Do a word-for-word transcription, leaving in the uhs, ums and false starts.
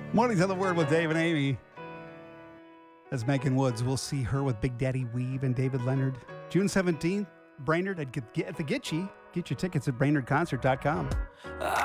Mornings on the Word with Dave and Amy. As Megan Woods, we'll see her with Big Daddy Weave and David Leonard. June seventeenth, Brainerd at, at the Gitchy. Get your tickets at brainerd concert dot com.